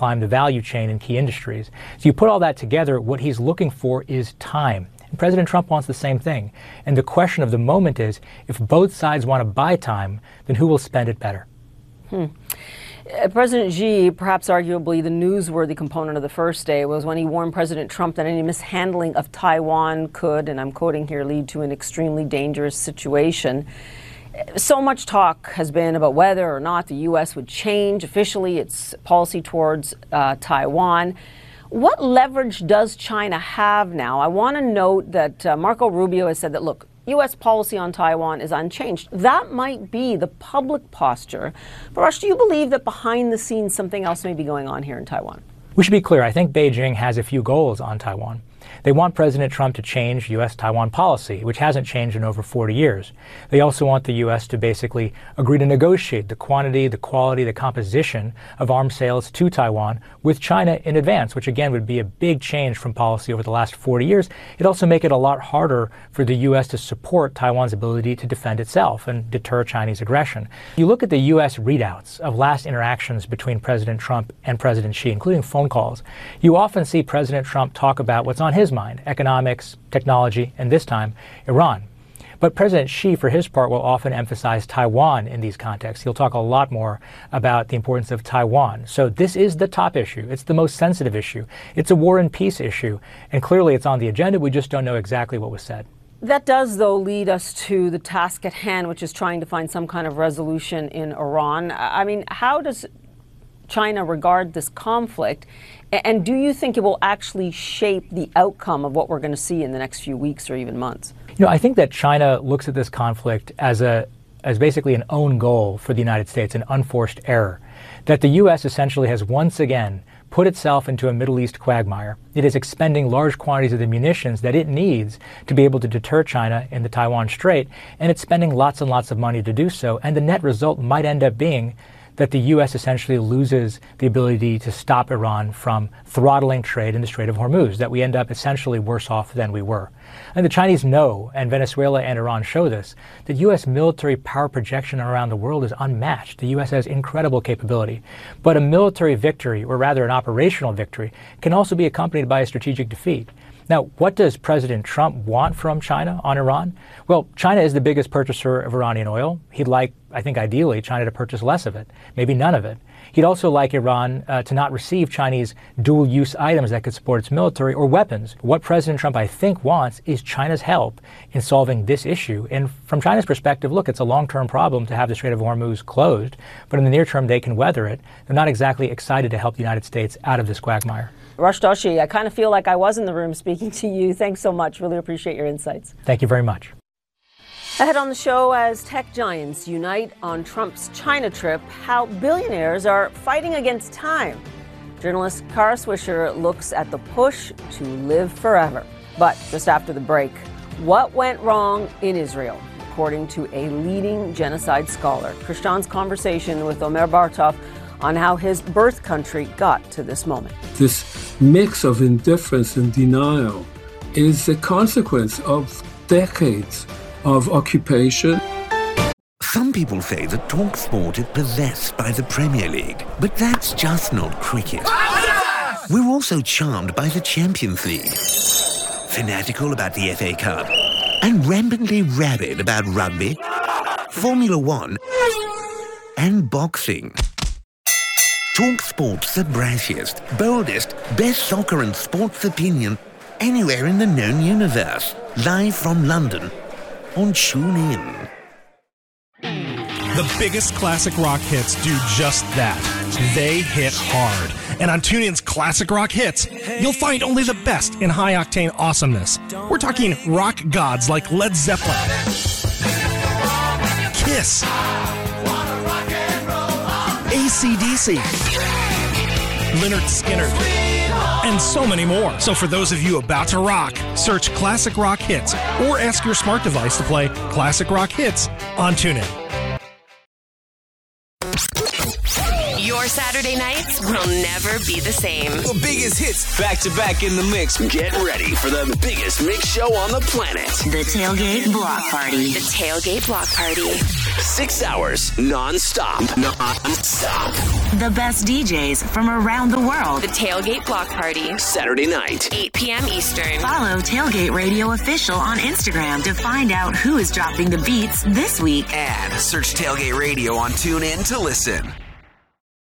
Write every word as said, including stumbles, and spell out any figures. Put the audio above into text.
climb the value chain in key industries. So you put all that together, what he's looking for is time. And President Trump wants the same thing. And the question of the moment is, if both sides want to buy time, then who will spend it better? Hmm. Uh, President Xi, perhaps arguably the newsworthy component of the first day, was when he warned President Trump that any mishandling of Taiwan could, and I'm quoting here, lead to an extremely dangerous situation. So much talk has been about whether or not the U S would change officially its policy towards uh, Taiwan. What leverage does China have now? I want to note that uh, Marco Rubio has said that, look, U S policy on Taiwan is unchanged. That might be the public posture. But Rush, do you believe that behind the scenes something else may be going on here in Taiwan? We should be clear. I think Beijing has a few goals on Taiwan. They want President Trump to change U S Taiwan policy, which hasn't changed in over forty years. They also want the U S to basically agree to negotiate the quantity, the quality, the composition of arms sales to Taiwan with China in advance, which again would be a big change from policy over the last forty years. It'd also make it a lot harder for the U S to support Taiwan's ability to defend itself and deter Chinese aggression. You look at the U S readouts of last interactions between President Trump and President Xi, including phone calls. You often see President Trump talk about what's on his mind, economics, technology, and this time, Iran. But President Xi, for his part, will often emphasize Taiwan in these contexts. He'll talk a lot more about the importance of Taiwan. So this is the top issue. It's the most sensitive issue. It's a war and peace issue. And clearly it's on the agenda. We just don't know exactly what was said. That does, though, lead us to the task at hand, which is trying to find some kind of resolution in Iran. I mean, how does China regard this conflict? And do you think it will actually shape the outcome of what we're going to see in the next few weeks or even months? You know, I think that China looks at this conflict as a as basically an own goal for the United States, an unforced error, that the U S essentially has once again put itself into a Middle East quagmire. It is expending large quantities of the munitions that it needs to be able to deter China in the Taiwan Strait, and it's spending lots and lots of money to do so. And the net result might end up being that the U S essentially loses the ability to stop Iran from throttling trade in the Strait of Hormuz, that we end up essentially worse off than we were. And the Chinese know, and Venezuela and Iran show this, that U S military power projection around the world is unmatched. The U S has incredible capability. But a military victory, or rather an operational victory, can also be accompanied by a strategic defeat. Now, what does President Trump want from China on Iran? Well, China is the biggest purchaser of Iranian oil. He'd like, I think ideally, China to purchase less of it, maybe none of it. He'd also like Iran uh, to not receive Chinese dual-use items that could support its military or weapons. What President Trump, I think, wants is China's help in solving this issue. And from China's perspective, look, it's a long-term problem to have the Strait of Hormuz closed, but in the near term, they can weather it. They're not exactly excited to help the United States out of this quagmire. Rush Doshi, I kind of feel like I was in the room speaking to you. Thanks so much. Really appreciate your insights. Thank you very much. Ahead on the show, as tech giants unite on Trump's China trip, how billionaires are fighting against time. Journalist Kara Swisher looks at the push to live forever. But just after the break, what went wrong in Israel, according to a leading genocide scholar? Krishan's conversation with Omer Bartov on how his birth country got to this moment. This mix of indifference and denial is a consequence of decades of occupation. Some people say that TalkSport is possessed by the Premier League, but that's just not cricket. We're also charmed by the Champions League, fanatical about the F A Cup, and rampantly rabid about rugby, Formula One, and boxing. TalkSport's the brashiest, boldest, best soccer and sports opinion anywhere in the known universe. Live from London on TuneIn. The biggest classic rock hits do just that. They hit hard. And on TuneIn's Classic Rock Hits, you'll find only the best in high-octane awesomeness. We're talking rock gods like Led Zeppelin, Kiss, A C D C, Lynyrd Skynyrd, and so many more. So for those of you about to rock, search Classic Rock Hits or ask your smart device to play Classic Rock Hits on TuneIn. You're Saturday nights will never be the same. The biggest hits back to back in the mix. Get ready for the biggest mix show on the planet. The Tailgate Block Party. The Tailgate Block Party. Six hours non-stop. Non-stop. The best D Js from around the world. The Tailgate Block Party. Saturday night. eight p.m. Eastern. Follow Tailgate Radio Official on Instagram to find out who is dropping the beats this week. And search Tailgate Radio on TuneIn to listen.